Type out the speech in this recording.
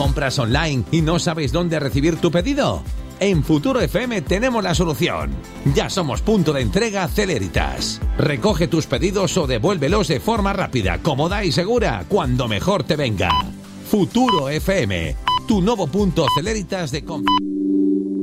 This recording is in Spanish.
¿Compras online y no sabes dónde recibir tu pedido? En Futuro FM tenemos la solución. Ya somos punto de entrega Celeritas. Recoge tus pedidos o devuélvelos de forma rápida, cómoda y segura, cuando mejor te venga. Futuro FM, tu nuevo punto Celeritas de compra.